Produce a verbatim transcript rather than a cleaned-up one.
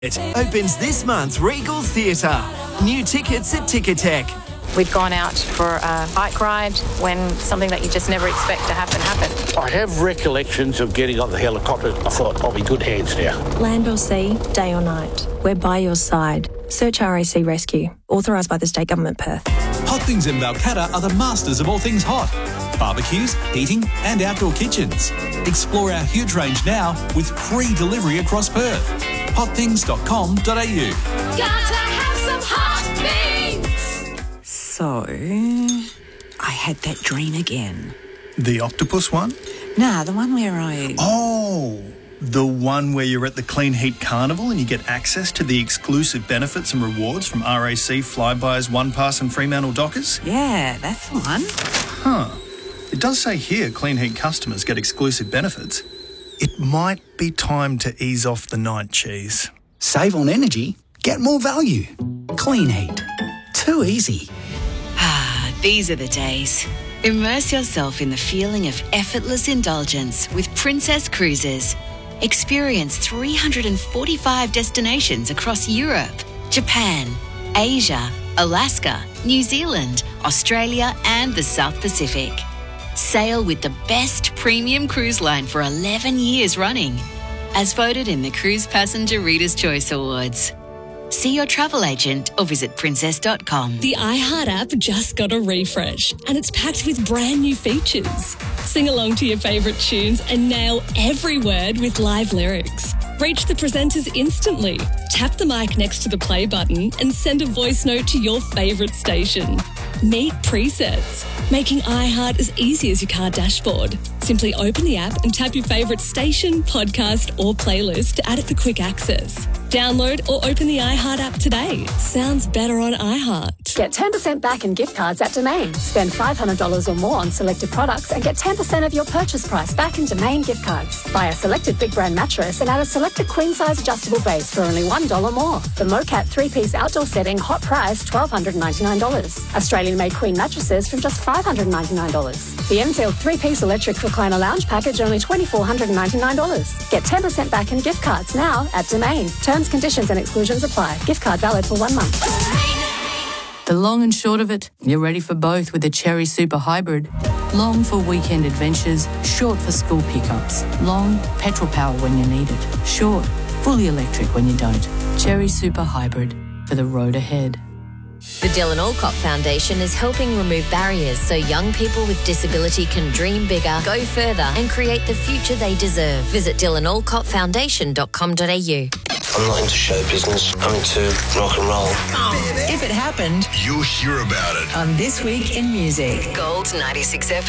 It opens this month, Regal Theatre. New tickets at Ticketek. We'd gone out for a bike ride when something that you just never expect to happen happened. I have recollections of getting on the helicopter. I thought, I'll be good hands now. Land or sea, day or night, we're by your side. Search R A C Rescue, authorised by the State Government Perth. Hot Things in Balcatta are the masters of all things hot. Barbecues, heating and outdoor kitchens. Explore our huge range now with free delivery across Perth. hot things dot com dot a u. Gotta have some hot things! So, I had that dream again. The octopus one? Nah, the one where I... Oh, the one where you're at the Clean Heat Carnival and you get access to the exclusive benefits and rewards from R A C, Flybuys, OnePass and Fremantle Dockers? Yeah, that's the one. Huh. It does say here Clean Heat customers get exclusive benefits. It might be time to ease off the night cheese. Save on energy, get more value. Clean Heat. Too easy. Ah, these are the days. Immerse yourself in the feeling of effortless indulgence with Princess Cruises. Experience three hundred forty-five destinations across Europe, Japan, Asia, Alaska, New Zealand, Australia and the South Pacific. Sail with the best premium cruise line for eleven years running, as voted in the Cruise Passenger Reader's Choice Awards. See your travel agent or visit princess dot com. The iHeart app just got a refresh and it's packed with brand new features. Sing along to your favourite tunes and nail every word with live lyrics. Reach the presenters instantly. Tap the mic next to the play button and send a voice note to your favourite station. Meet presets, making iHeart as easy as your car dashboard. Simply open the app and tap your favourite station, podcast or playlist to add it for quick access. Download or open the iHeart app today. Sounds better on iHeart. Get ten percent back in gift cards at Domain. Spend five hundred dollars or more on selected products and get ten percent of your purchase price back in Domain gift cards. Buy a selected big brand mattress and add a selected queen size adjustable base for only one dollar more. The MoCat three-piece outdoor setting, hot price, one thousand two hundred ninety-nine dollars. Australian-made queen mattresses from just five hundred ninety-nine dollars. The Enfield three-piece electric recliner lounge package, only two thousand four hundred ninety-nine dollars. Get ten percent back in gift cards now at Domain. Terms, conditions and exclusions apply. Gift card valid for one month. The long and short of it, you're ready for both with the Cherry Super Hybrid. Long for weekend adventures, short for school pickups. Long, petrol power when you need it. Short, fully electric when you don't. Cherry Super Hybrid, for the road ahead. The Dylan Alcott Foundation is helping remove barriers so young people with disability can dream bigger, go further and create the future they deserve. Visit dylan alcott foundation dot com dot a u. I'm not into show business. I'm into rock and roll. If it happened, you'll hear about it on This Week in Music. Gold ninety-six F M.